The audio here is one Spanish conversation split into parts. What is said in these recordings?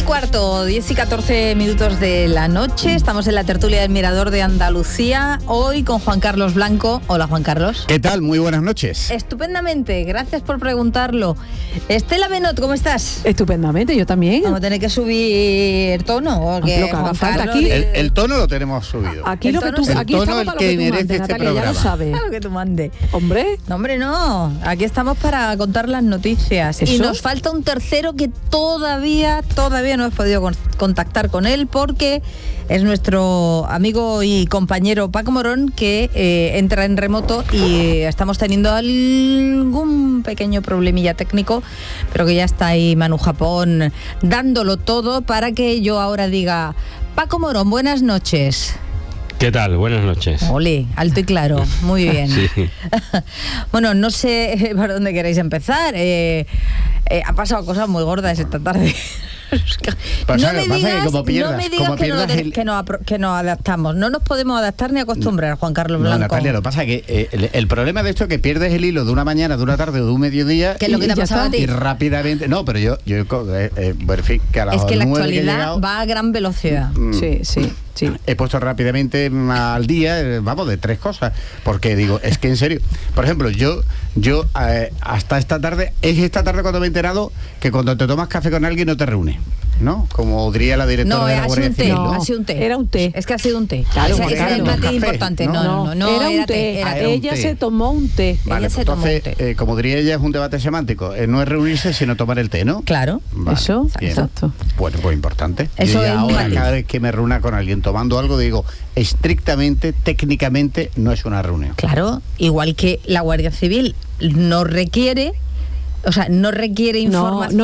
10:15, 10:14 de la noche. Estamos en la tertulia del Mirador de Andalucía. Hoy con Juan Carlos Blanco. Hola, Juan Carlos. ¿Qué tal? Muy buenas noches. Estupendamente, gracias por preguntarlo. Estela Benot, ¿cómo estás? Estupendamente, yo también. Vamos a tener que subir el tono. Porque lo que haga Juan falta Carlos aquí. El tono lo tenemos subido. Aquí El lo que tono, tú, aquí el tono estamos el para que lo que tú merece mandes, este Natalia, ya lo programa. sabes. Lo que tú mandes. Hombre, No, hombre, no. Aquí estamos para contar las noticias. ¿Eso? Y nos falta un tercero que todavía no hemos podido contactar con él porque es nuestro amigo y compañero Paco Morón, que entra en remoto y estamos teniendo algún pequeño problemilla técnico, pero que ya está ahí Manu Japón dándolo todo para que yo ahora diga: Paco Morón, buenas noches. ¿Qué tal? Buenas noches. Ole, alto y claro, muy bien. Sí. Bueno, no sé por dónde queréis empezar. Ha pasado cosas muy gordas esta tarde. Pasa que como pierdas, no me digas como pierdas que nos adaptamos. No nos podemos adaptar ni acostumbrar, Juan Carlos Blanco. No, Natalia, lo que pasa es que el problema de esto es que pierdes el hilo de una mañana, de una tarde o de un mediodía. ¿Qué es lo que te ha pasado a ti? Y rápidamente. No, pero yo en fin, que a las Es que la 9 actualidad va a gran velocidad. sí. He puesto rápidamente al día, de tres cosas, porque digo, es que en serio, por ejemplo, yo hasta esta tarde cuando me he enterado que cuando te tomas café con alguien no te reúnes, ¿no? Como diría la directora de la Guardia Civil. No, ha sido un té. Era un té. Es que ha sido un té. Claro, ese es el matiz café, importante. ¿no? No, era un té. Era un Ella té. se tomó un té. Vale, Ella pues se tomó entonces, un té. como diría ella, es un debate semántico. No es reunirse, sino tomar el té, ¿no? Claro. Vale, Eso, bien. exacto. Bueno, pues importante. Eso Yo es un ahora, matiz. cada vez que me reúna con alguien tomando algo, digo, estrictamente, técnicamente, no es una reunión. Claro, igual que la Guardia Civil no requiere información.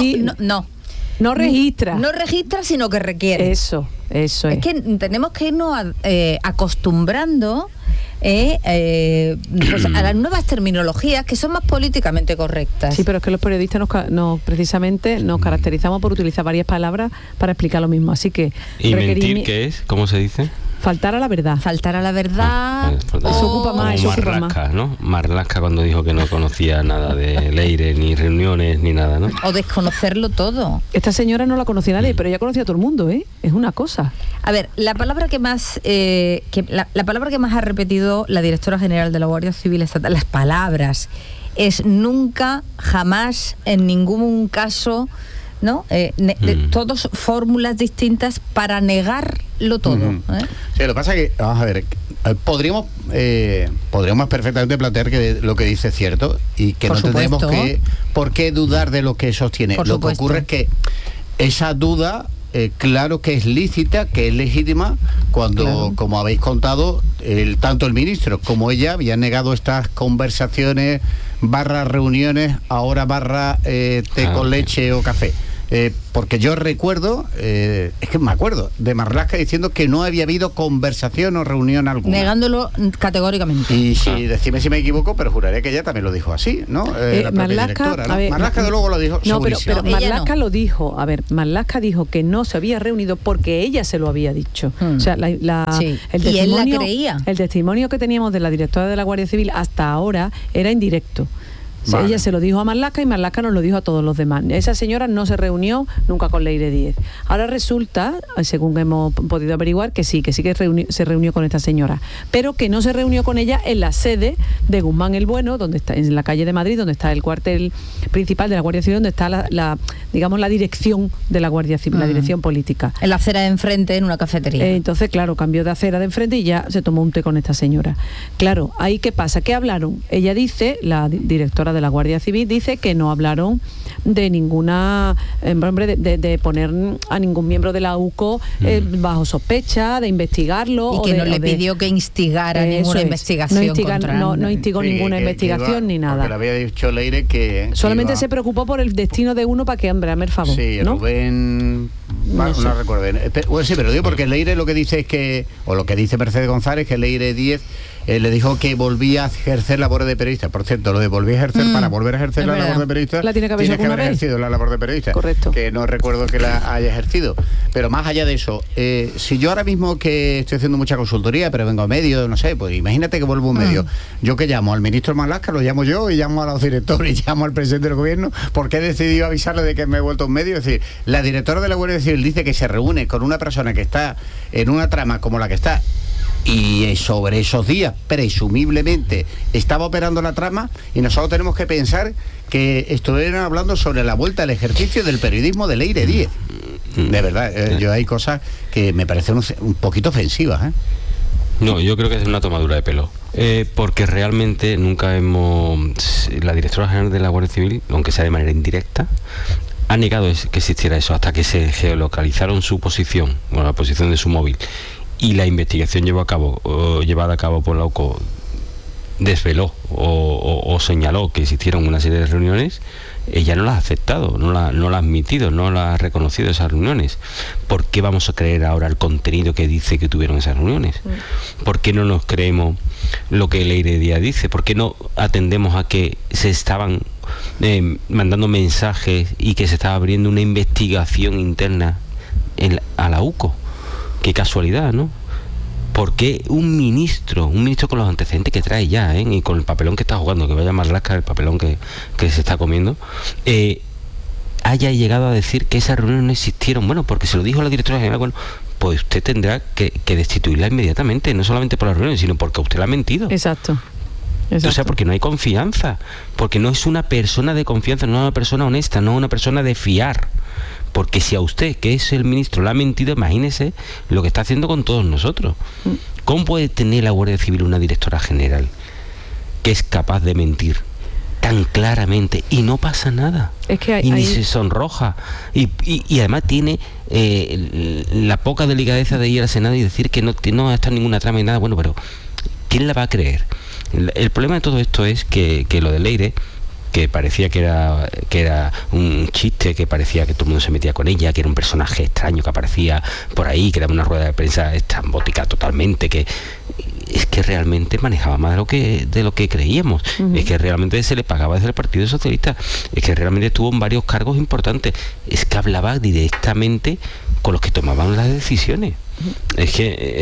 No registra. No registra, sino que requiere. Eso es. Es que tenemos que irnos acostumbrando pues a las nuevas terminologías que son más políticamente correctas. Sí, pero es que los periodistas precisamente nos caracterizamos por utilizar varias palabras para explicar lo mismo. Así que ¿Y mentir qué es? ¿Cómo se dice? faltar a la verdad. Faltar a la verdad. Eso ocupa más, eso ocupa más. Marlaska, ¿no? Marlaska cuando dijo que no conocía nada de Leire, ni reuniones, ni nada, ¿no? O desconocerlo todo. Esta señora no la conocía nadie, pero ella conocía a todo el mundo, ¿eh? Es una cosa. A ver, la palabra que más la palabra que más ha repetido la directora general de la Guardia Civil Estatal, las palabras, es nunca, jamás, en ningún caso, ¿no? Todos fórmulas distintas para negarlo todo. Sí, lo que pasa es que, vamos a ver, podríamos perfectamente plantear que lo que dice es cierto y que Por no tendremos supuesto. por qué dudar de lo que sostiene. Por lo supuesto. que ocurre es que esa duda, claro que es lícita, que es legítima, cuando, Claro. como habéis contado, tanto el ministro como ella habían negado estas conversaciones / reuniones, ahora / té con leche o café. Porque yo recuerdo, es que me acuerdo, de Marlaska diciendo que no había habido conversación o reunión alguna. Negándolo categóricamente. Y decidme si me equivoco, pero juraría que ella también lo dijo así, ¿no? La propia Marlaska, directora, ¿no? a ver, Marlaska de luego lo dijo No, pero segurísimo. Ella Marlaska no. lo dijo. A ver, Marlaska dijo que no se había reunido porque ella se lo había dicho. O sea, Sí. el Y él la testimonio, creía. el testimonio que teníamos de la directora de la Guardia Civil hasta ahora era indirecto. O sea, Vale. ella se lo dijo a Marlaska y Marlaska nos lo dijo a todos los demás. Esa señora no se reunió nunca con Leire Díez. Ahora resulta, según hemos podido averiguar, que sí se reunió con esta señora, pero que no se reunió con ella en la sede de Guzmán el Bueno, donde está, en la calle de Madrid, donde está el cuartel principal de la Guardia Civil, donde está la dirección de la Guardia Civil, la dirección política. En la acera de enfrente, en una cafetería. Entonces, claro, cambió de acera de enfrente y ya se tomó un té con esta señora. Claro, ahí ¿qué pasa? ¿Qué hablaron? Ella dice, la directora de la Guardia Civil, dice que no hablaron de ninguna, de poner a ningún miembro de la UCO bajo sospecha, de investigarlo. Y que no le pidió que instigara ninguna investigación contra no instigó ninguna investigación ni nada. Porque le había dicho Leire que solamente se preocupó por el destino de uno para que, hombre, hazme el favor. Sí, ¿no? Rubén... No recuerdo bien. Bueno, sí, pero digo porque Leire lo que dice es que, o lo que dice Mercedes González, que Leire Díez le dijo que volvía a ejercer labores de periodista. Por cierto, lo de volver a ejercer, para volver a ejercer la labor de periodista, la tiene que haber ejercido la labor de periodista. Correcto. Que no recuerdo que la haya ejercido. Pero más allá de eso, si yo ahora mismo que estoy haciendo mucha consultoría, pero vengo a medio, no sé, pues imagínate que vuelvo a un medio. Yo que llamo al ministro Marlaska, lo llamo yo, y llamo a los directores, y llamo al presidente del gobierno, porque he decidido avisarle de que me he vuelto a un medio. Es decir, la directora de la Guardia Civil dice que se reúne con una persona que está en una trama como la que está, y sobre esos días presumiblemente estaba operando la trama, y nosotros tenemos que pensar que estuvieran hablando sobre la vuelta al ejercicio del periodismo de Leire Díez. De verdad, yo hay cosas que me parecen un poquito ofensivas, No, yo creo que es una tomadura de pelo, porque realmente nunca la directora general de la Guardia Civil, aunque sea de manera indirecta, ha negado que existiera eso hasta que se geolocalizaron su posición, bueno, la posición de su móvil, y la investigación llevada a cabo por la UCO desveló o señaló que existieron una serie de reuniones. Ella no las ha aceptado, no la ha admitido, no la ha reconocido esas reuniones. ¿Por qué vamos a creer ahora el contenido que dice que tuvieron esas reuniones? ¿Por qué no nos creemos lo que Leire Díaz dice? ¿Por qué no atendemos a que se estaban mandando mensajes y que se estaba abriendo una investigación interna a la UCO? Qué casualidad, ¿no? ¿Por qué un ministro con los antecedentes que trae ya, y con el papelón que está jugando, que vaya más lasca el papelón que se está comiendo, haya llegado a decir que esas reuniones no existieron? Bueno, porque se lo dijo la directora general. Bueno, pues usted tendrá que destituirla inmediatamente, no solamente por las reuniones, sino porque usted la ha mentido. Exacto. O sea, porque no hay confianza, porque no es una persona de confianza, no es una persona honesta, no es una persona de fiar. Porque si a usted, que es el ministro, le ha mentido, imagínese lo que está haciendo con todos nosotros. ¿Cómo puede tener la Guardia Civil una directora general que es capaz de mentir tan claramente y no pasa nada? Es que ni se sonroja. Y además tiene la poca delicadeza de ir al Senado y decir que no está en ninguna trama y nada. Bueno, pero ¿quién la va a creer? El problema de todo esto es que lo de Leire, que parecía que era un chiste, que parecía que todo el mundo se metía con ella, que era un personaje extraño que aparecía por ahí, que era una rueda de prensa estrambótica totalmente, que es que realmente manejaba más de lo que creíamos. Es que realmente se le pagaba desde el Partido Socialista, es que realmente estuvo en varios cargos importantes, es que hablaba directamente con los que tomaban las decisiones. Es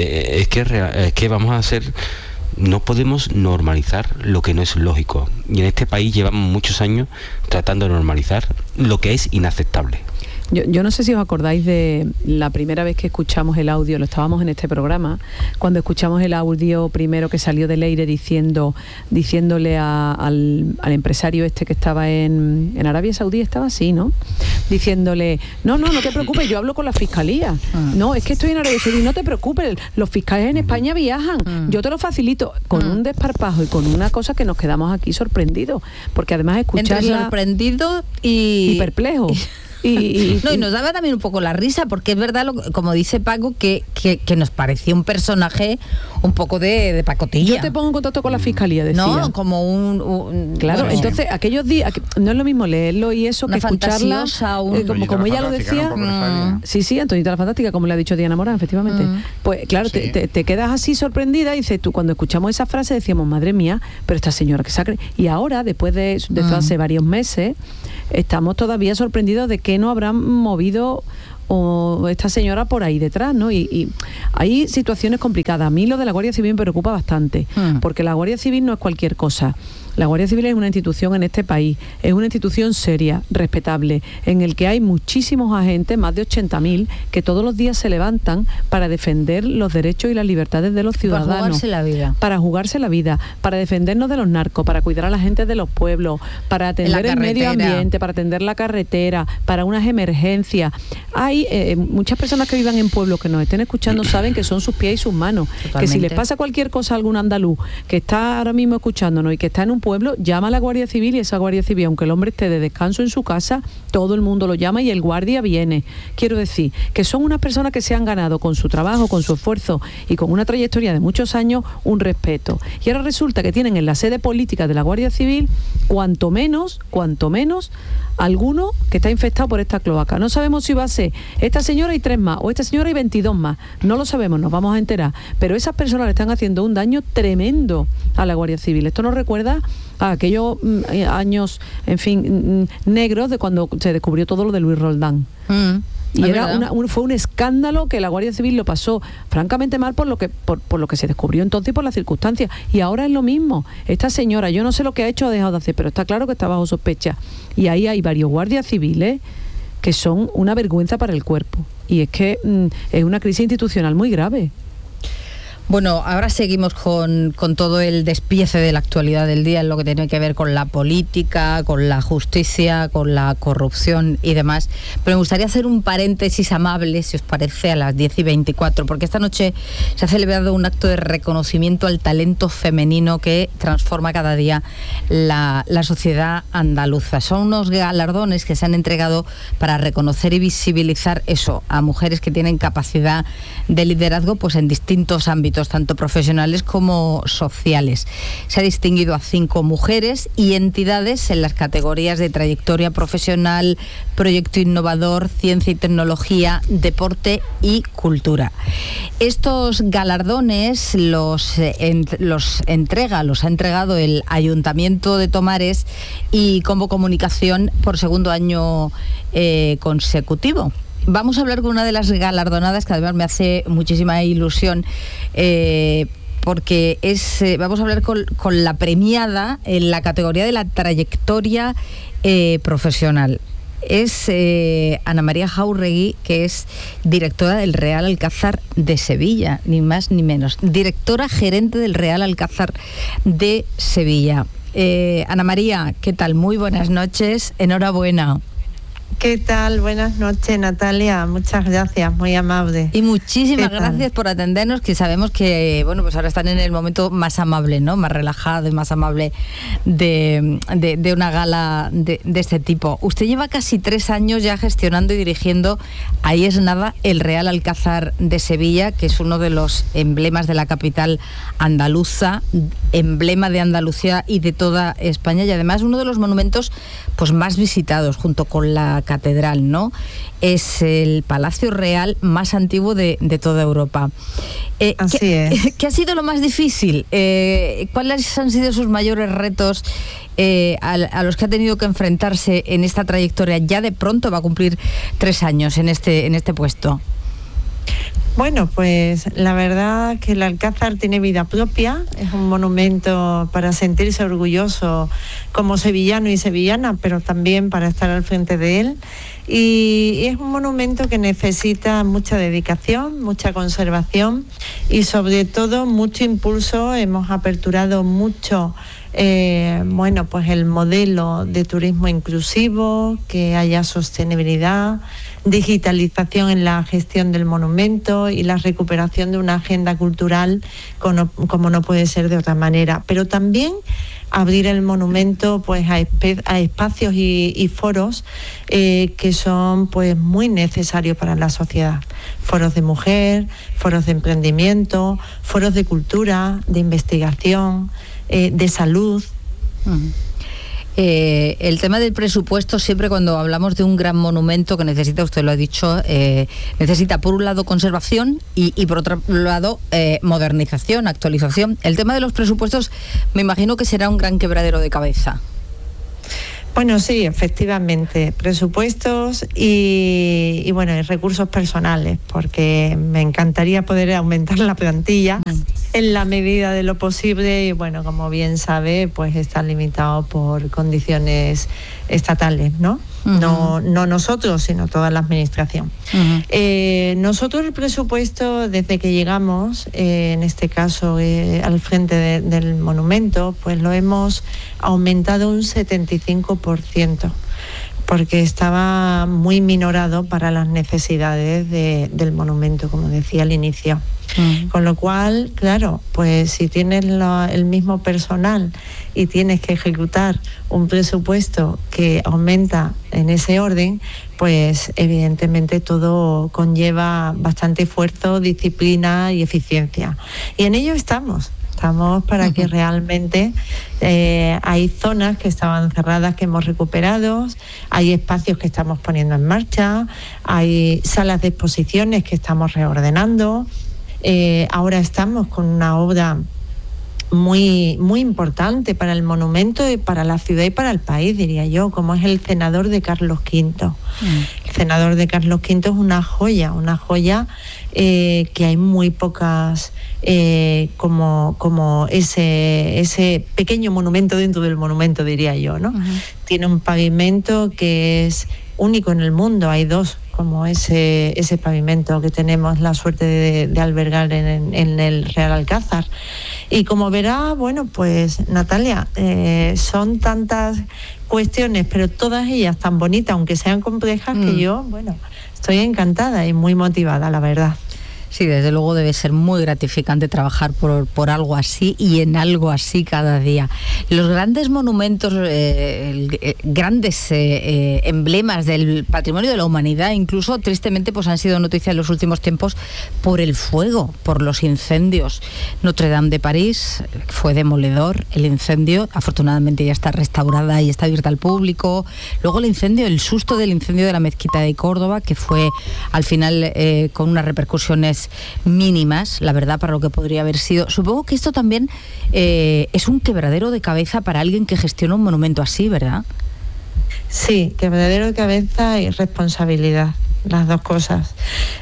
que vamos a hacer... No podemos normalizar lo que no es lógico. Y en este país llevamos muchos años tratando de normalizar lo que es inaceptable. Yo no sé si os acordáis de la primera vez que escuchamos el audio, lo estábamos en este programa, cuando escuchamos el audio primero que salió de Leire diciéndole al empresario este que estaba en Arabia Saudí, estaba así, ¿no? Diciéndole, no te preocupes, yo hablo con la fiscalía. No, es que estoy en Arabia Saudí, no te preocupes, los fiscales en España viajan, yo te lo facilito, con un desparpajo y con una cosa que nos quedamos aquí sorprendidos, porque además escucharla... Entre sorprendido y perplejo. Y nos daba también un poco la risa, porque es verdad, como dice Paco, que nos parecía un personaje un poco de pacotilla. Yo te pongo en contacto con la fiscalía, decía. No, como un claro, bueno, entonces aquellos días, no es lo mismo leerlo y eso, que escucharla, como ella lo decía. Sí, Antonita la Fantástica, como le ha dicho Diana Morán, efectivamente. Pues claro, sí. te quedas así sorprendida y dices tú, cuando escuchamos esa frase decíamos, madre mía, pero esta señora que sacre. Y ahora, después de eso hace varios meses, estamos todavía sorprendidos de que no habrán movido esta señora por ahí detrás, ¿no? Y hay situaciones complicadas. A mí lo de la Guardia Civil me preocupa bastante, porque la Guardia Civil no es cualquier cosa. La Guardia Civil es una institución en este país, es una institución seria, respetable, en el que hay muchísimos agentes, más de 80.000, que todos los días se levantan para defender los derechos y las libertades de los ciudadanos. Para jugarse la vida. Para jugarse la vida, para defendernos de los narcos, para cuidar a la gente de los pueblos, para atender el medio ambiente, para atender la carretera, para unas emergencias. Hay muchas personas que vivan en pueblos que nos estén escuchando saben que son sus pies y sus manos. Totalmente. Que si les pasa cualquier cosa a algún andaluz que está ahora mismo escuchándonos y que está en un pueblo pueblo llama a la Guardia Civil y esa Guardia Civil, aunque el hombre esté de descanso en su casa, todo el mundo lo llama y el guardia viene. Quiero decir que son unas personas que se han ganado con su trabajo, con su esfuerzo y con una trayectoria de muchos años un respeto. Y ahora resulta que tienen en la sede política de la Guardia Civil cuanto menos, alguno que está infectado por esta cloaca. No sabemos si va a ser esta señora y 3 más, o esta señora y 22 más. No lo sabemos, nos vamos a enterar. Pero esas personas le están haciendo un daño tremendo a la Guardia Civil. Esto nos recuerda a aquellos años, en fin, negros de cuando se descubrió todo lo de Luis Roldán. Y fue un escándalo que la Guardia Civil lo pasó francamente mal por lo que se descubrió entonces y por las circunstancias. Y ahora es lo mismo. Esta señora, yo no sé lo que ha hecho o ha dejado de hacer, pero está claro que está bajo sospecha. Y ahí hay varios guardias civiles que son una vergüenza para el cuerpo. Y es que es una crisis institucional muy grave. Bueno, ahora seguimos con todo el despiece de la actualidad del día en lo que tiene que ver con la política, con la justicia, con la corrupción y demás. Pero me gustaría hacer un paréntesis amable, si os parece, a las 10:24, porque esta noche se ha celebrado un acto de reconocimiento al talento femenino que transforma cada día la sociedad andaluza. Son unos galardones que se han entregado para reconocer y visibilizar eso, a mujeres que tienen capacidad de liderazgo pues en distintos ámbitos, tanto profesionales como sociales. Se ha distinguido a 5 mujeres y entidades en las categorías de trayectoria profesional, proyecto innovador, ciencia y tecnología, deporte y cultura. Estos galardones los ha entregado el Ayuntamiento de Tomares y Combo Comunicación por segundo año consecutivo. Vamos a hablar con una de las galardonadas que además me hace muchísima ilusión porque vamos a hablar con la premiada en la categoría de la trayectoria profesional. Es Ana María Jáuregui, que es directora del Real Alcázar de Sevilla, ni más ni menos. Directora gerente del Real Alcázar de Sevilla. Ana María, ¿qué tal? Muy buenas noches, enhorabuena. ¿Qué tal? Buenas noches, Natalia. Muchas gracias, muy amable. Y muchísimas gracias por atendernos, que sabemos que, bueno, pues ahora están en el momento más amable, ¿no? Más relajado y más amable de una gala de este tipo. Usted lleva casi 3 años ya gestionando y dirigiendo, ahí es nada, el Real Alcázar de Sevilla, que es uno de los emblemas de la capital andaluza, emblema de Andalucía y de toda España, y además uno de los monumentos pues más visitados, junto con la catedral, ¿no? Es el Palacio Real más antiguo de toda Europa. Así es. ¿Qué ha sido lo más difícil? ¿Cuáles han sido sus mayores retos a los que ha tenido que enfrentarse en esta trayectoria? Ya de pronto va a cumplir 3 años en este puesto. Bueno, pues la verdad que el Alcázar tiene vida propia, es un monumento para sentirse orgulloso como sevillano y sevillana, pero también para estar al frente de él. Y es un monumento que necesita mucha dedicación, mucha conservación y sobre todo mucho impulso. Hemos aperturado mucho pues el modelo de turismo inclusivo, que haya sostenibilidad, digitalización en la gestión del monumento y la recuperación de una agenda cultural como no puede ser de otra manera. Pero también abrir el monumento pues a espacios y foros que son pues muy necesarios para la sociedad. Foros de mujer, foros de emprendimiento, foros de cultura, de investigación, de salud. El tema del presupuesto, siempre cuando hablamos de un gran monumento que necesita, usted lo ha dicho, necesita por un lado conservación y por otro lado modernización, actualización. El tema de los presupuestos me imagino que será un gran quebradero de cabeza. Bueno, sí, efectivamente, presupuestos y bueno, y recursos personales, porque me encantaría poder aumentar la plantilla en la medida de lo posible y bueno, como bien sabe, pues está limitado por condiciones estatales, ¿no? No nosotros, sino toda la administración. Nosotros el presupuesto, desde que llegamos, en este caso al frente del monumento, pues lo hemos aumentado un 75%. porque estaba muy minorado para las necesidades del monumento, como decía al inicio. Con lo cual, claro, pues si tienes el mismo personal y tienes que ejecutar un presupuesto que aumenta en ese orden, pues evidentemente todo conlleva bastante esfuerzo, disciplina y eficiencia. Y en ello estamos para que realmente hay zonas que estaban cerradas que hemos recuperado, hay espacios que estamos poniendo en marcha, hay salas de exposiciones que estamos reordenando. Ahora estamos con una obra muy, muy importante para el monumento y para la ciudad y para el país, diría yo, como es el cenador de Carlos V. El cenador de Carlos V es una joya que hay muy pocas como ese pequeño monumento dentro del monumento, diría yo, ¿no? Tiene un pavimento que es único en el mundo, hay dos como ese pavimento que tenemos la suerte de albergar en el Real Alcázar. Y como verá, bueno, pues Natalia, son tantas cuestiones, pero todas ellas tan bonitas, aunque sean complejas, que yo, bueno, estoy encantada y muy motivada, la verdad. Sí, desde luego debe ser muy gratificante trabajar por algo así y en algo así cada día. Los grandes monumentos, grandes emblemas del patrimonio de la humanidad, incluso tristemente pues han sido noticia en los últimos tiempos por el fuego, por los incendios. Notre Dame de París fue demoledor, el incendio, afortunadamente ya está restaurada y está abierta al público. Luego el susto del incendio de la mezquita de Córdoba, que fue al final con unas repercusiones mínimas, la verdad, para lo que podría haber sido. Supongo que esto también es un quebradero de cabeza para alguien que gestiona un monumento así, ¿verdad? Sí, quebradero de cabeza y responsabilidad, las dos cosas.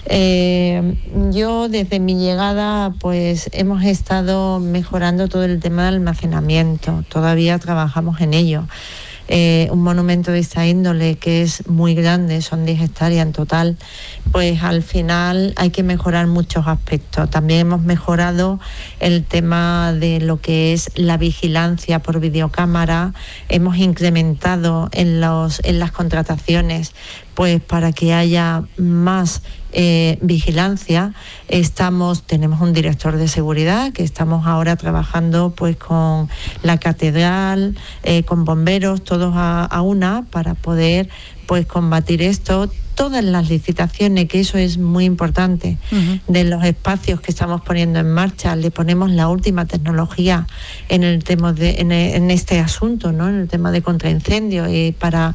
Yo desde mi llegada pues hemos estado mejorando todo el tema del almacenamiento, todavía trabajamos en ello. Un monumento de esta índole que es muy grande, son 10 hectáreas en total, pues al final hay que mejorar muchos aspectos. También hemos mejorado el tema de lo que es la vigilancia por videocámara, hemos incrementado en las contrataciones pues para que haya más vigilancia. Tenemos un director de seguridad que estamos ahora trabajando pues con la catedral, con bomberos, todos a una, para poder pues combatir esto. Todas las licitaciones, que eso es muy importante, de los espacios que estamos poniendo en marcha, le ponemos la última tecnología en el tema en este asunto, ¿no? En el tema de contraincendio, y para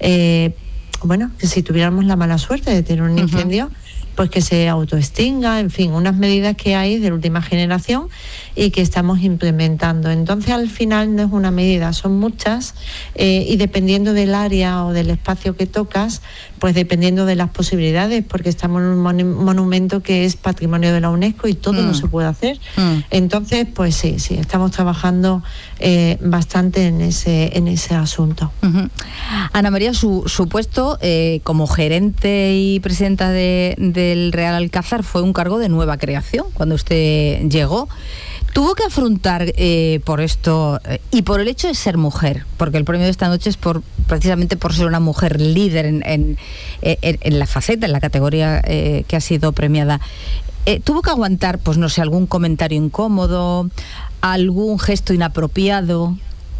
bueno, que si tuviéramos la mala suerte de tener un incendio, pues que se autoextinga, en fin, unas medidas que hay de última generación y que estamos implementando. Entonces, al final no es una medida, son muchas, y dependiendo del área o del espacio que tocas, pues dependiendo de las posibilidades, porque estamos en un monumento que es patrimonio de la UNESCO y todo no se puede hacer. Entonces, pues sí, estamos trabajando bastante en ese asunto. Ana María, su puesto como gerente y presidenta del Real Alcázar fue un cargo de nueva creación cuando usted llegó. Tuvo que afrontar por esto y por el hecho de ser mujer, porque el premio de esta noche es precisamente por ser una mujer líder en la faceta, en la categoría que ha sido premiada. Tuvo que aguantar, pues no sé, algún comentario incómodo, algún gesto inapropiado.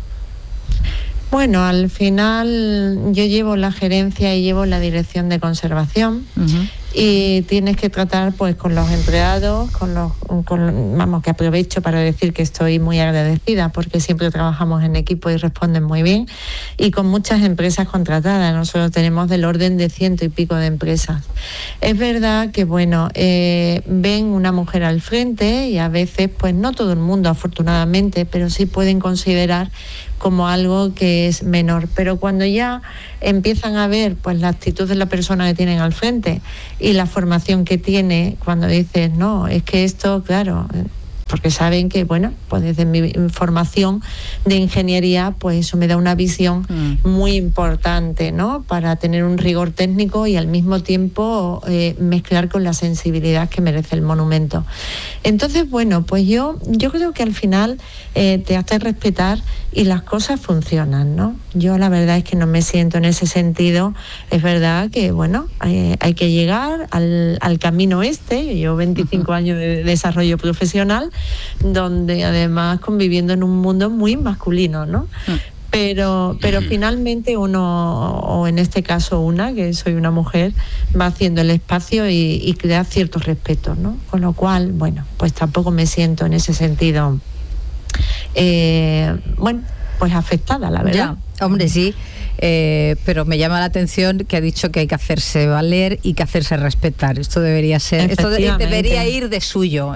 Bueno, al final yo llevo la gerencia y llevo la dirección de conservación, y tienes que tratar pues con los empleados, vamos, que aprovecho para decir que estoy muy agradecida porque siempre trabajamos en equipo y responden muy bien, y con muchas empresas contratadas. Nosotros tenemos del orden de 100 y pico de empresas. Es verdad que bueno, ven una mujer al frente y a veces pues no todo el mundo, afortunadamente, pero sí pueden considerar como algo que es menor, pero cuando ya empiezan a ver pues la actitud de la persona que tienen al frente y la formación que tiene, cuando dices no, es que esto, claro, porque saben que, bueno, pues desde mi formación de ingeniería, pues eso me da una visión muy importante, ¿no? Para tener un rigor técnico y al mismo tiempo mezclar con la sensibilidad que merece el monumento. Entonces, bueno, pues yo creo que al final te haces respetar y las cosas funcionan, ¿no? Yo la verdad es que no me siento en ese sentido. Es verdad que, bueno, hay que llegar al camino este. Yo 25 años de desarrollo profesional, donde además conviviendo en un mundo muy masculino, ¿no? Pero finalmente uno, o en este caso que soy una mujer, va haciendo el espacio y crea ciertos respetos, ¿no? Con lo cual, bueno, pues tampoco me siento en ese sentido, pues afectada, la verdad. Ya, hombre, sí. Pero me llama la atención que ha dicho que hay que hacerse valer y que hacerse respetar. Esto debería ser, debería ir de suyo,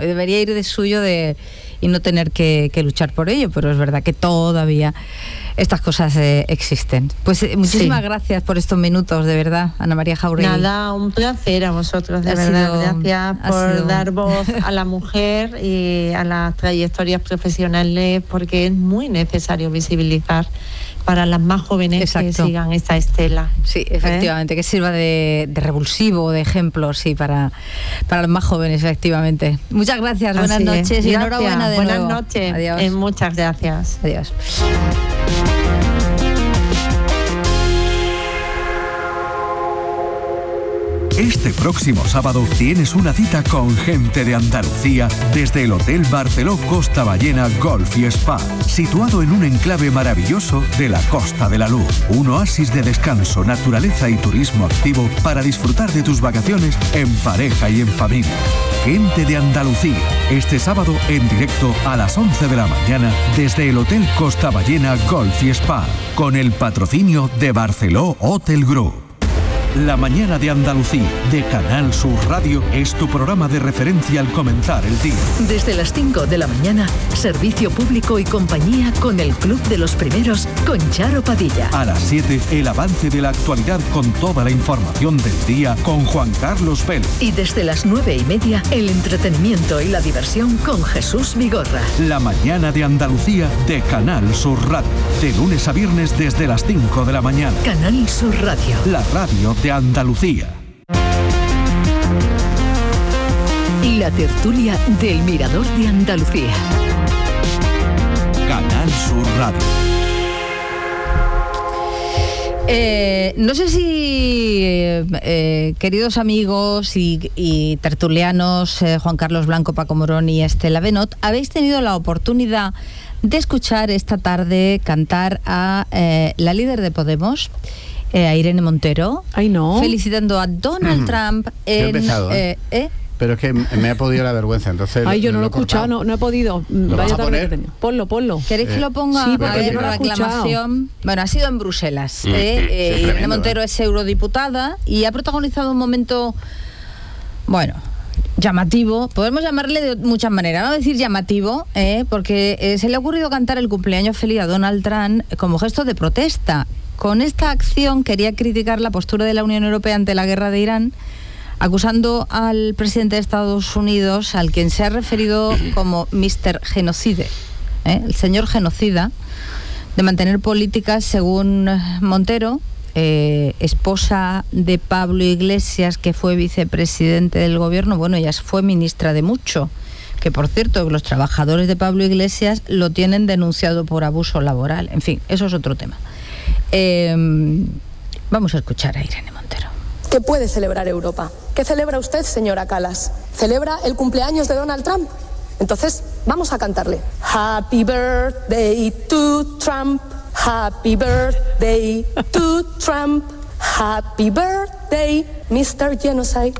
y no tener que luchar por ello, pero es verdad que todavía estas cosas existen. Pues muchísimas gracias por estos minutos, de verdad, Ana María Jauregui. Nada, un placer a vosotros, de verdad. Gracias por dar voz a la mujer y a las trayectorias profesionales, porque es muy necesario visibilizar para las más jóvenes. Exacto. Que sigan esta estela. Sí, efectivamente, que sirva de revulsivo, de ejemplo, sí, para los más jóvenes, efectivamente. Muchas gracias, buenas noches y enhorabuena de nuevo. Buenas noches. Adiós. Muchas gracias. Adiós. Este próximo sábado tienes una cita con gente de Andalucía desde el Hotel Barceló Costa Ballena Golf y Spa, situado en un enclave maravilloso de la Costa de la Luz. Un oasis de descanso, naturaleza y turismo activo para disfrutar de tus vacaciones en pareja y en familia. Gente de Andalucía, este sábado en directo a las 11 de la mañana desde el Hotel Costa Ballena Golf y Spa, con el patrocinio de Barceló Hotel Group. La mañana de Andalucía, de Canal Sur Radio, es tu programa de referencia al comenzar el día. Desde las 5 de la mañana, servicio público y compañía con el Club de los Primeros, con Charo Padilla. A las 7, el avance de la actualidad con toda la información del día con Juan Carlos Vélez. Y desde las 9:30, el entretenimiento y la diversión con Jesús Vigorra. La mañana de Andalucía, de Canal Sur Radio, de lunes a viernes desde las 5 de la mañana. Canal Sur Radio. La radio de Andalucía. La tertulia del Mirador de Andalucía. Canal Sur Radio. No sé si, queridos amigos y tertulianos, Juan Carlos Blanco, Paco Morón y Estela Benot, habéis tenido la oportunidad de escuchar esta tarde cantar a la líder de Podemos, a Irene Montero. Ay, no. Felicitando a Donald Trump en... Pero es que me ha podido la vergüenza, entonces... Ay, yo no lo he escuchado, no he podido. Vaya tarde. Ponlo. ¿Queréis que lo ponga? Sí, a ver, la reclamación. Bueno, ha sido en Bruselas. Irene Montero es eurodiputada y ha protagonizado un momento, bueno, llamativo. Podemos llamarle de muchas maneras. Vamos a decir llamativo, porque se le ha ocurrido cantar el cumpleaños feliz a Donald Trump como gesto de protesta. Con esta acción quería criticar la postura de la Unión Europea ante la guerra de Irán, acusando al presidente de Estados Unidos, al quien se ha referido como Mr. Genocide, el señor genocida, de mantener políticas, según Montero, esposa de Pablo Iglesias, que fue vicepresidente del gobierno. Bueno, ella fue ministra de mucho, que por cierto, los trabajadores de Pablo Iglesias lo tienen denunciado por abuso laboral. En fin, eso es otro tema. Vamos a escuchar a Irene Montero. ¿Qué puede celebrar Europa? ¿Qué celebra usted, señora Kallas? ¿Celebra el cumpleaños de Donald Trump? Entonces, vamos a cantarle. Happy birthday to Trump. Happy birthday to Trump. Happy birthday, Mr. Genocide.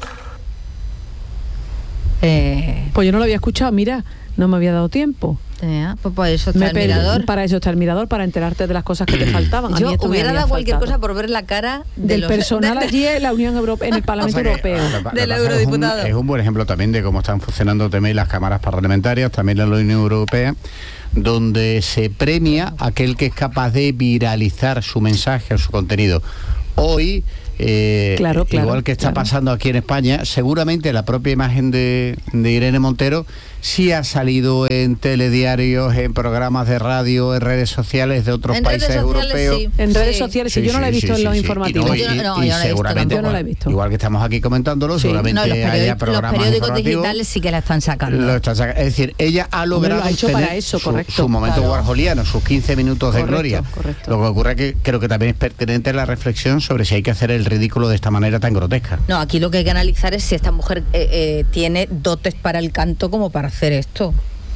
Pues yo no lo había escuchado, mira, no me había dado tiempo. Pues para eso está el mirador. Para eso está el mirador, para enterarte de las cosas que te faltaban. Yo hubiera dado cualquier cosa por ver la cara del personal allí en la Unión Europea, en el Parlamento Europeo. Del eurodiputado. Es un buen ejemplo también de cómo están funcionando también las cámaras parlamentarias, también en la Unión Europea, donde se premia a aquel que es capaz de viralizar su mensaje o su contenido. Hoy Claro. Igual que está pasando aquí en España, seguramente la propia imagen de Irene Montero sí ha salido en telediarios, en programas de radio, en redes sociales de otros países europeos. Sí. En redes sociales, sí, yo no la he visto en los informativos. Y seguramente, yo no la he visto. Igual que estamos aquí comentándolo, seguramente haya programas los periódicos informativos. digitales sí que la están sacando. Es decir, ella ha logrado lo ha hecho tener para eso, correcto. su momento warholiano, sus 15 minutos de gloria. Correcto. Lo que ocurre es que creo que también es pertinente la reflexión sobre si hay que hacer el ridículo de esta manera tan grotesca. No, aquí lo que hay que analizar es si esta mujer tiene dotes para el canto como para hacer esto.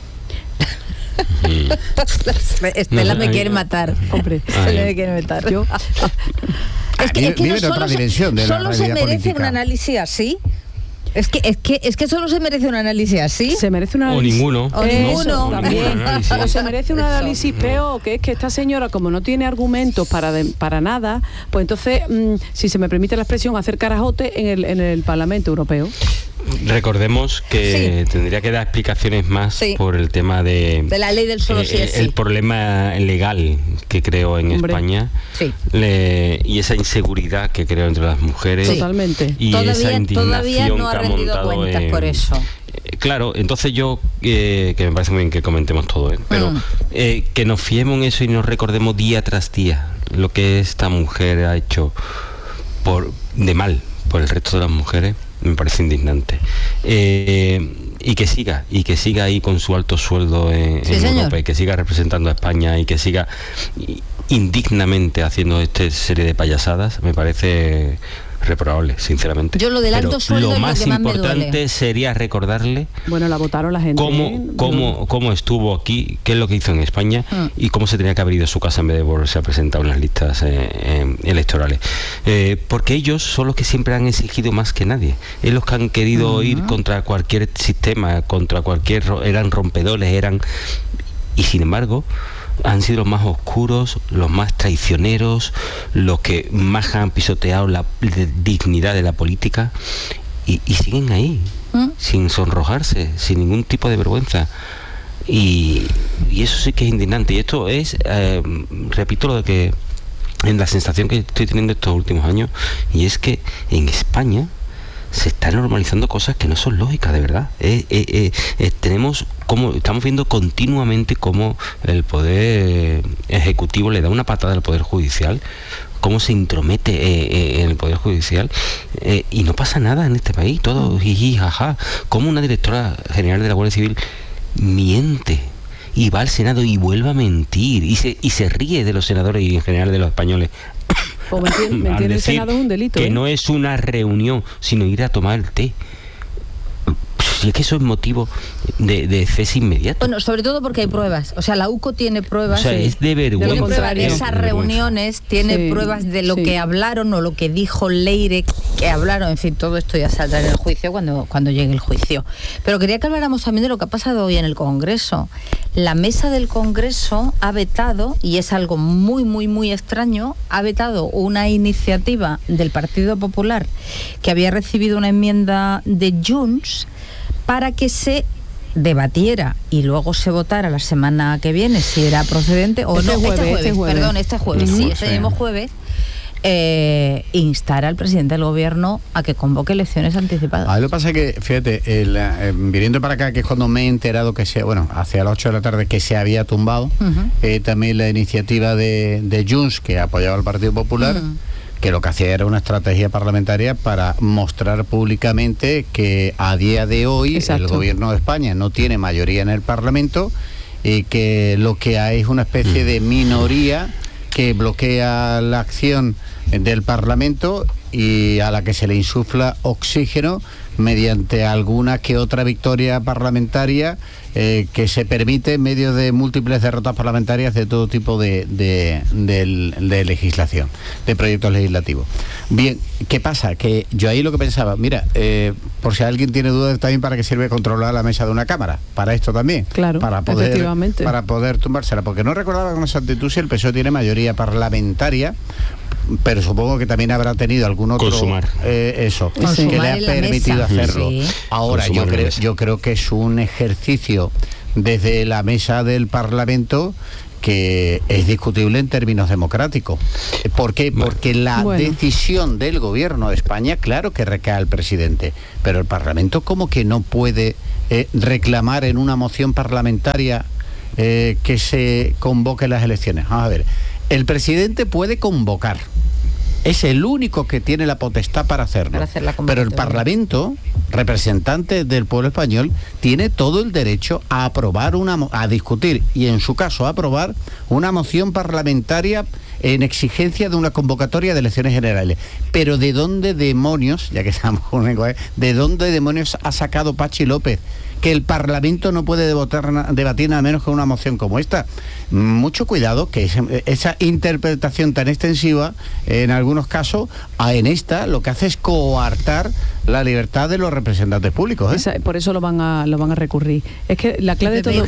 Estela me quiere matar. Hombre, Estela me quiere matar. Yo. Es que Vive no en otra solo dimensión de la solo se realidad merece política. un análisis así. Es que solo se merece un análisis así. Se merece un O análisis. ninguno. O ninguno. Eso, también. Análisis. O se merece un Eso. análisis peor, que es que esta señora, como no tiene argumentos para nada, pues entonces, si se me permite la expresión, hacer carajote en el Parlamento Europeo. Recordemos que tendría que dar explicaciones más por el tema de la ley del solo sí es sí. El problema legal que creo en España y esa inseguridad que creo entre las mujeres. Totalmente. Y esa indignación todavía no ha que ha rendido montado cuentas por eso. Claro, entonces yo, que me parece muy bien que comentemos todo, pero que nos fiemos en eso y nos recordemos día tras día lo que esta mujer ha hecho de mal por el resto de las mujeres, me parece indignante. Y que siga ahí con su alto sueldo en Europa, y que siga representando a España y que siga indignamente haciendo esta serie de payasadas, me parece reprobable, sinceramente. Yo lo del alto sueldo lo más es lo que más me importante duele. sería recordarle la votaron la gente. Cómo estuvo aquí, qué es lo que hizo en España y cómo se tenía que haber ido a su casa en vez de volverse a presentar en las listas electorales. Porque ellos son los que siempre han exigido más que nadie. Es los que han querido ir contra cualquier sistema, eran rompedores, y sin embargo han sido los más oscuros, los más traicioneros, los que más han pisoteado la dignidad de la política y siguen ahí, sin sonrojarse, sin ningún tipo de vergüenza. Y eso sí que es indignante. Y esto es, repito, lo de que en la sensación que estoy teniendo estos últimos años, y es que en España se están normalizando cosas que no son lógicas, de verdad. Estamos viendo continuamente cómo el poder ejecutivo le da una patada al poder judicial, cómo se intromete en el poder judicial, y no pasa nada en este país, todo jiji, jaja. Como una directora general de la Guardia Civil miente y va al Senado y vuelve a mentir y se ríe de los senadores y en general de los españoles. O mentir el Senado es un delito. Que no es una reunión, sino ir a tomar el té. Y es que eso es motivo de cese inmediato. Bueno, sobre todo porque hay pruebas. O sea, la UCO tiene pruebas. O sea, es de vergüenza. Tiene pruebas de esas reuniones, tiene pruebas de lo que hablaron o lo que dijo Leire que hablaron. En fin, todo esto ya saldrá en el juicio cuando llegue el juicio. Pero quería que habláramos también de lo que ha pasado hoy en el Congreso. La mesa del Congreso ha vetado, y es algo muy, muy, muy extraño, ha vetado una iniciativa del Partido Popular que había recibido una enmienda de Junts para que se debatiera y luego se votara la semana que viene si era procedente o no. Este jueves, este mismo jueves, instar al presidente del gobierno a que convoque elecciones anticipadas. Lo que pasa es que, fíjate, viniendo para acá, que es cuando me he enterado que hacia las 8 de la tarde que se había tumbado, también la iniciativa de Junts, que apoyaba al Partido Popular, que lo que hacía era una estrategia parlamentaria para mostrar públicamente que a día de hoy el gobierno de España no tiene mayoría en el Parlamento y que lo que hay es una especie de minoría que bloquea la acción del Parlamento y a la que se le insufla oxígeno mediante alguna que otra victoria parlamentaria que se permite en medio de múltiples derrotas parlamentarias de todo tipo de legislación, de proyectos legislativos. Bien, ¿qué pasa? Que yo ahí lo que pensaba, mira, por si alguien tiene dudas también, ¿para qué sirve controlar la mesa de una cámara? Para esto también, claro, para poder tumbársela, porque no recordaba con exactitud si el PSOE tiene mayoría parlamentaria, pero supongo que también habrá tenido algún otro que le ha permitido hacerlo. Sí. Ahora yo creo que es un ejercicio desde la mesa del Parlamento que es discutible en términos democráticos. ¿Por qué? Porque la decisión del gobierno de España, claro que recae al presidente, pero el Parlamento como que no puede reclamar en una moción parlamentaria que se convoque las elecciones. Vamos a ver, el presidente puede convocar, es el único que tiene la potestad para hacerlo, pero el Parlamento, representante del pueblo español, tiene todo el derecho a aprobar a discutir y en su caso a aprobar una moción parlamentaria en exigencia de una convocatoria de elecciones generales. Pero ¿de dónde demonios, ya que estamos con un lenguaje, de dónde demonios ha sacado Pachi López que el Parlamento no puede debatir nada menos que una moción como esta? Mucho cuidado, que esa interpretación tan extensiva, en algunos casos, en esta lo que hace es coartar la libertad de los representantes públicos. Por eso lo van a recurrir. Es que la clave de todo,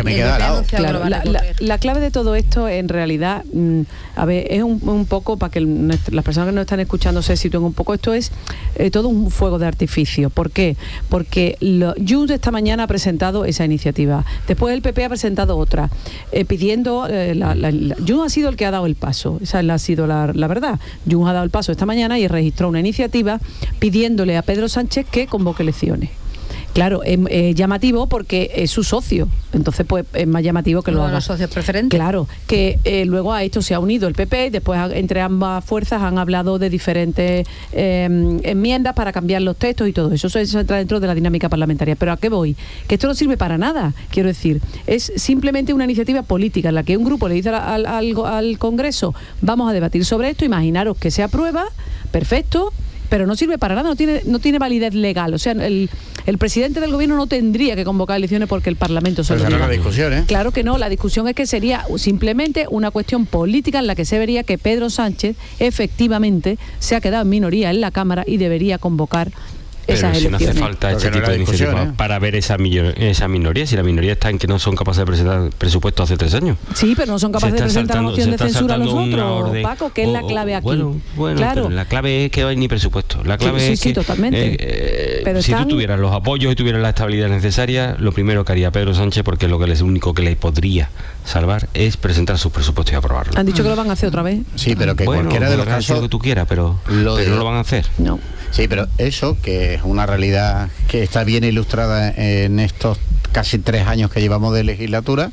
la clave de todo esto, en realidad, a ver, es un poco para que las personas que nos están escuchando se sitúen un poco. Esto es todo un fuego de artificio. ¿Por qué? Porque Junts esta mañana ha presentado esa iniciativa. Después el PP ha presentado otra, pidiendo... Junts ha sido el que ha dado el paso. Esa ha sido la verdad. Junts ha dado el paso esta mañana y registró una iniciativa pidiéndole a Pedro Sánchez que convoque elecciones. Claro, es llamativo porque es su socio, entonces pues es más llamativo que lo haga. Los socios preferentes. Claro, que luego a esto se ha unido el PP, después entre ambas fuerzas han hablado de diferentes enmiendas para cambiar los textos y todo eso. Eso entra dentro de la dinámica parlamentaria. Pero ¿a qué voy? Que esto no sirve para nada, quiero decir. Es simplemente una iniciativa política en la que un grupo le dice al Congreso, vamos a debatir sobre esto, imaginaros que se aprueba, perfecto, pero no sirve para nada, no tiene validez legal. O sea, el presidente del gobierno no tendría que convocar elecciones porque el Parlamento se lo diga. No es la discusión, ¿eh? Claro que no, la discusión es que sería simplemente una cuestión política en la que se vería que Pedro Sánchez efectivamente se ha quedado en minoría en la Cámara y debería convocar esas elecciones. No hace falta este tipo de iniciativa para ver esa minoría, si la minoría está en que no son capaces de presentar presupuestos hace 3 años. Sí, pero no son capaces de presentar una moción de censura a los otros, Paco, que es la clave aquí. Bueno, claro. Pero la clave es que no hay ni presupuesto. La clave es que totalmente. Pero si tú tuvieras los apoyos y tuvieras la estabilidad necesaria, lo primero que haría Pedro Sánchez, porque es lo único que le podría salvar, es presentar sus presupuestos y aprobarlos. Han dicho que lo van a hacer otra vez. Sí, pero que cualquiera de los casos que tú quieras, pero no lo van a hacer. No. Sí, pero eso, que es una realidad que está bien ilustrada en estos casi 3 años que llevamos de legislatura,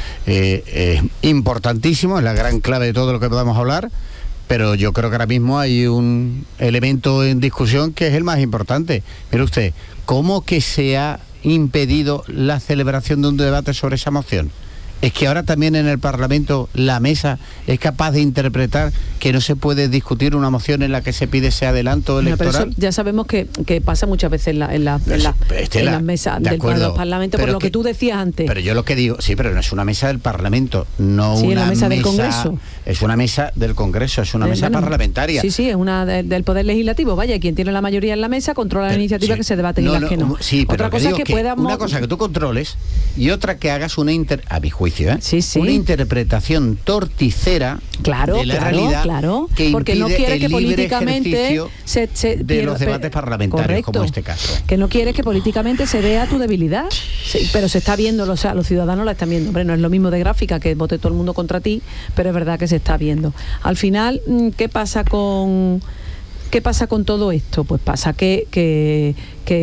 es importantísimo, es la gran clave de todo lo que podamos hablar, pero yo creo que ahora mismo hay un elemento en discusión que es el más importante. Mire usted, ¿cómo que se ha impedido la celebración de un debate sobre esa moción? Es que ahora también en el Parlamento la mesa es capaz de interpretar que no se puede discutir una moción en la que se pide ese adelanto electoral. Pero eso ya sabemos que pasa muchas veces en las mesas del Parlamento, por lo que tú decías antes. Pero yo lo que digo, sí, pero no es una mesa del Parlamento, no una mesa del Congreso. Es una mesa del Congreso, es una mesa parlamentaria. Sí, es una del Poder Legislativo. Vaya, quien tiene la mayoría en la mesa controla la iniciativa que se debaten y las que no. Sí, pero otra cosa es que una cosa que tú controles y otra que hagas a mi juicio, una interpretación torticera de la realidad, que porque no quiere que políticamente de los debates parlamentarios, como este caso. Que no quiere que políticamente se vea tu debilidad, pero se está viendo, o sea, los ciudadanos la están viendo. Hombre, no es lo mismo de gráfica que vote todo el mundo contra ti, pero es verdad que se está viendo. Al final, ¿qué pasa con todo esto? Pues pasa que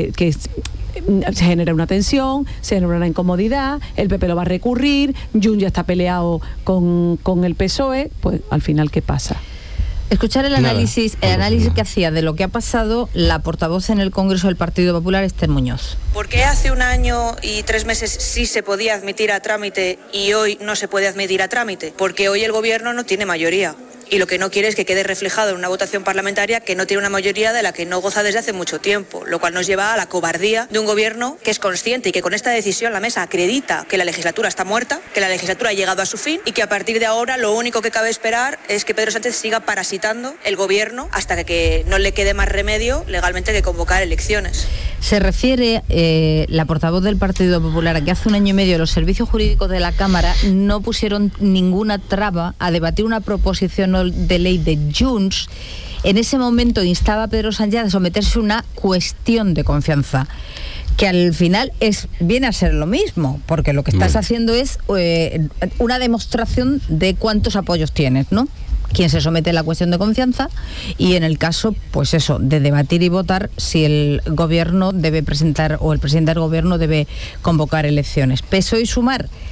se genera una tensión, se genera una incomodidad, el PP lo va a recurrir, Junts ya está peleado con el PSOE, pues al final, ¿qué pasa? Escuchar el análisis que hacía de lo que ha pasado la portavoz en el Congreso del Partido Popular, Esther Muñoz. ¿Por qué hace 1 año y 3 meses sí se podía admitir a trámite y hoy no se puede admitir a trámite? Porque hoy el gobierno no tiene mayoría. Y lo que no quiere es que quede reflejado en una votación parlamentaria que no tiene una mayoría de la que no goza desde hace mucho tiempo, lo cual nos lleva a la cobardía de un gobierno que es consciente y que con esta decisión la mesa acredita que la legislatura está muerta, que la legislatura ha llegado a su fin y que a partir de ahora lo único que cabe esperar es que Pedro Sánchez siga parasitando el gobierno hasta que no le quede más remedio legalmente que convocar elecciones. Se refiere la portavoz del Partido Popular a que hace 1 año y medio los servicios jurídicos de la Cámara no pusieron ninguna traba a debatir una proposición de ley de Junts. En ese momento instaba a Pedro Sánchez a someterse a una cuestión de confianza. que al final viene a ser lo mismo, porque lo que estás haciendo es una demostración de cuántos apoyos tienes, ¿no? Quien se somete a la cuestión de confianza y en el caso, pues eso, de debatir y votar si el gobierno debe presentar o el presidente del gobierno debe convocar elecciones. PSOE y Sumar